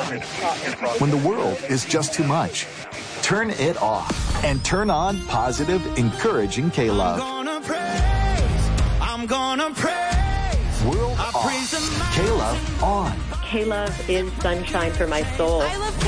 When the world is just too much, turn it off and turn on positive, encouraging K-Love. I'm gonna praise. World off. K-Love on. K-Love is sunshine for my soul. I love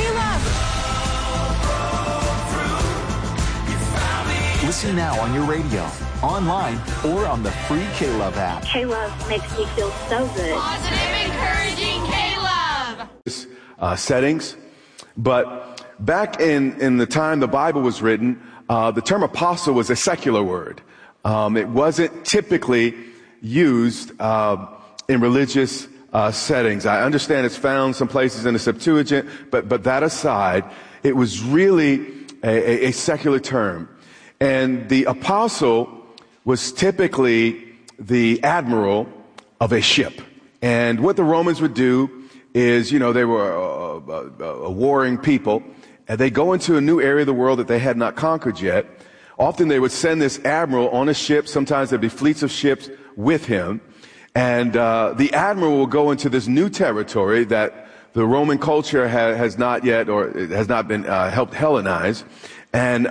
K-Love. Listen now on your radio, online, or on the free K-Love app. K-Love makes me feel so good. Positive, encouraging K-Love. Settings, but back in the time the Bible was written, the term apostle was a secular word. It wasn't typically used in religious settings. I understand it's found some places in the Septuagint, but that aside, it was really a secular term. And the apostle was typically the admiral of a ship. And what the Romans would do is, they were a warring people, and they go into a new area of the world that they had not conquered yet. Often they would send this admiral on a ship. Sometimes there'd be fleets of ships with him. And the admiral will go into this new territory that the Roman culture has not yet, or has not been helped Hellenize. And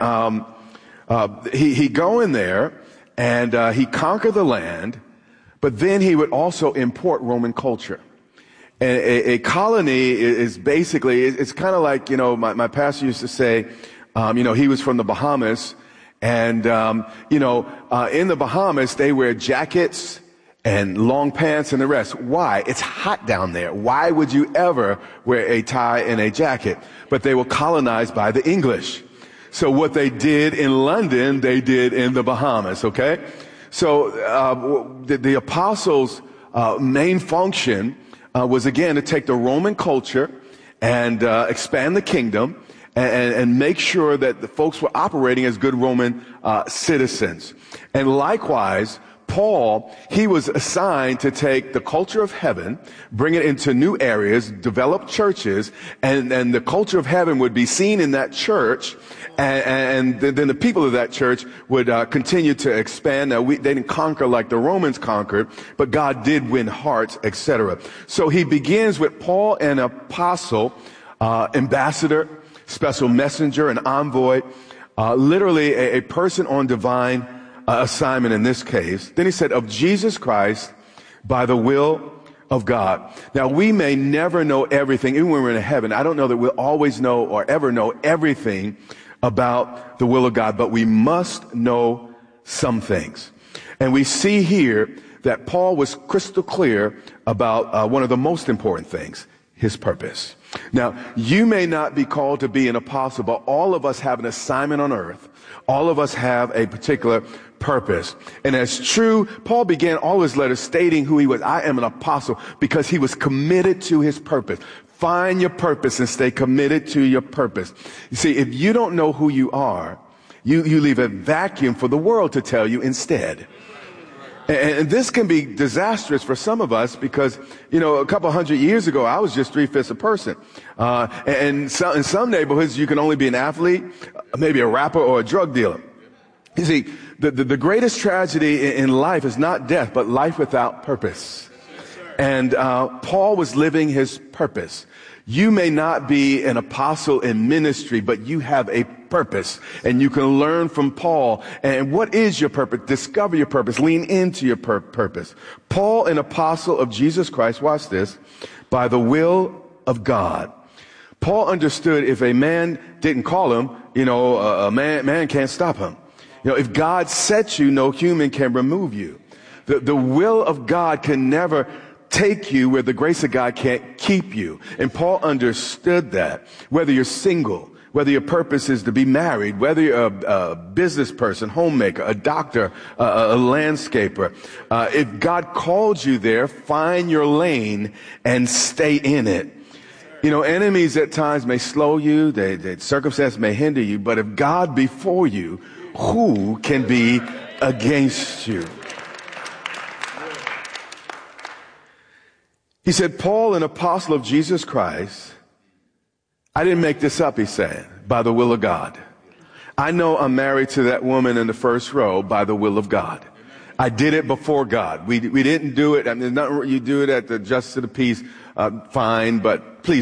he go in there, and he conquer the land, but then he would also import Roman culture. And a colony is basically, it's kind of like, my pastor used to say, he was from the Bahamas, and, in the Bahamas, they wear jackets and long pants and the rest. Why? It's hot down there. Why would you ever wear a tie and a jacket? But they were colonized by the English. So what they did in London, they did in the Bahamas, okay? So, the apostles' main function was again to take the Roman culture and expand the kingdom and make sure that the folks were operating as good Roman citizens. And likewise, Paul, he was assigned to take the culture of heaven, bring it into new areas, develop churches, and the culture of heaven would be seen in that church, and then the people of that church would continue to expand. Now, they didn't conquer like the Romans conquered, but God did win hearts, etc. So he begins with Paul, an apostle, ambassador, special messenger, an envoy, literally a person on divine assignment in this case. Then he said, of Jesus Christ by the will of God. Now, we may never know everything, even when we're in heaven. I don't know that we'll always know or ever know everything about the will of God, but we must know some things. And we see here that Paul was crystal clear about one of the most important things, his purpose. Now, you may not be called to be an apostle, but all of us have an assignment on earth. All of us have a particular purpose. And as true, Paul began all his letters stating who he was. I am an apostle, because he was committed to his purpose. Find your purpose and stay committed to your purpose. You see, if you don't know who you are, you leave a vacuum for the world to tell you instead. And this can be disastrous for some of us because, a couple hundred years ago, I was just 3/5 a person. And so, in some neighborhoods, you can only be an athlete, maybe a rapper or a drug dealer. You see, the greatest tragedy in life is not death, but life without purpose. And Paul was living his purpose. You may not be an apostle in ministry, but you have a purpose, and you can learn from Paul. And what is your purpose? Discover your purpose. Lean into your purpose. Paul, an apostle of Jesus Christ, watch this, by the will of God. Paul understood if a man didn't call him, a man can't stop him. If God sets you, no human can remove you. The will of God can never take you where the grace of God can't keep you. And Paul understood that. Whether you're single, whether your purpose is to be married, whether you're a business person, homemaker, a doctor, a landscaper, if God called you there, find your lane and stay in it. Enemies at times may slow you, circumstance may hinder you, but if God be for you, who can be against you? He said, Paul, an apostle of Jesus Christ, I didn't make this up, he's saying, by the will of God. I know I'm married to that woman in the first row by the will of God. I did it before God. We didn't do it. You do it at the Justice of the Peace, fine, but please